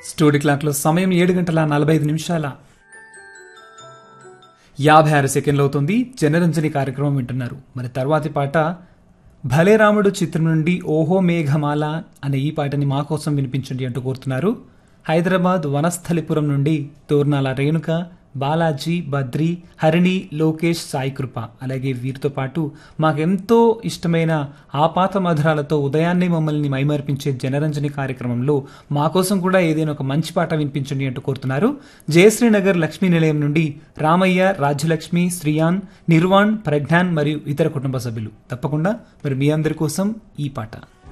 Studio క్లాక్లో సమయం 7:45 56 అవుతుంది. జనరంజని కార్యక్రమం వింటున్నారు. మరి తర్వాతి పాట భలే రాముడు చిత్రం నుండి ఓహో మేఘమాల అనే ఈ పాటని మా కోసం వినిపించండి అంటూ కోరుతున్నారు. హైదరాబాద్ వనస్థలిపురం నుండి తోర్నాల రేణుక, బాలాజీ, బద్రి, హరిణి, లోకేష్, సాయికృప, అలాగే వీరితో పాటు మాకెంతో ఇష్టమైన ఆపాత మధురాలతో ఉదయాన్నే మమ్మల్ని మైమర్పించే జనరంజని కార్యక్రమంలో మా కోసం కూడా ఏదైనా ఒక మంచి పాట వినిపించండి అంటూ కోరుతున్నారు. జయశ్రీనగర్ లక్ష్మీ నిలయం నుండి రామయ్య, రాజ్యలక్ష్మి, శ్రీయాన్, నిర్వాణ్, ప్రజ్ఞాన్ మరియు ఇతర కుటుంబ సభ్యులు. తప్పకుండా మరి మీ అందరి కోసం ఈ పాట.